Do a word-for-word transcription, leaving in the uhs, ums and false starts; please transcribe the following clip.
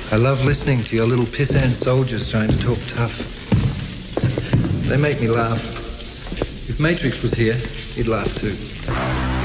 I love listening to your little pissant soldiers trying to talk tough. They make me laugh. If Matrix was here, he'd laugh too.